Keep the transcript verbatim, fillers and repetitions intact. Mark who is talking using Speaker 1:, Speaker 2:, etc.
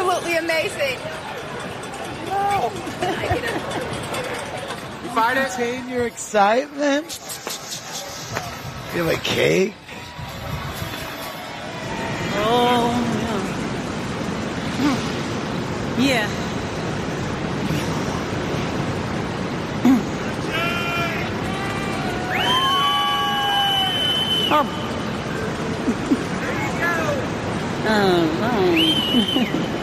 Speaker 1: absolutely amazing.
Speaker 2: No.
Speaker 3: You find it?
Speaker 2: Contain your excitement. You have a cake.
Speaker 4: Oh, yeah. Yeah. Oh. Oh, right.